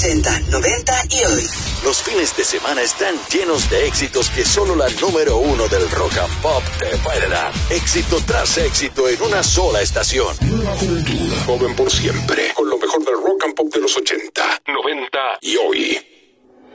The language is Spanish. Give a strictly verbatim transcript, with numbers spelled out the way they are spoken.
ochenta, noventa y hoy. Los fines de semana están llenos de éxitos que solo la número uno del rock and pop te puede dar. Éxito tras éxito en una sola estación. Nueva juventud, joven por siempre, con lo mejor del rock and pop de los ochenta, noventa y hoy.